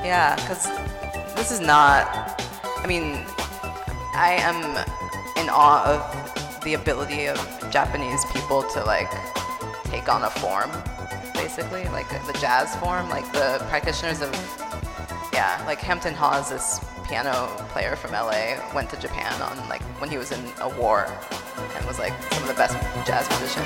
Yeah, because this is not. I mean, I am in awe of the ability of Japanese people to like take on a form, basically, like the jazz form. Like the practitioners of, yeah, like Hampton Hawes, this piano player from LA, went to Japan on like when he was in a war, and was like some of the best jazz musicians.